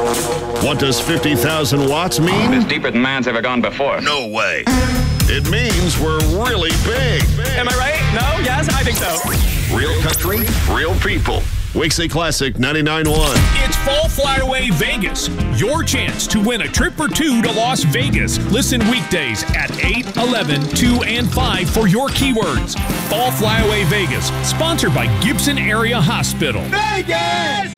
What does 50,000 watts mean? It's deeper than man's ever gone before. No way. It means we're really big. Am I right? No? Yes? I think so. Real country, real people. Wixie Classic 99.1. It's Fall Flyaway Vegas. Your chance to win a trip or two to Las Vegas. Listen weekdays at 8, 11, 2, and 5 for your keywords. Fall Flyaway Vegas. Sponsored by Gibson Area Hospital. Vegas!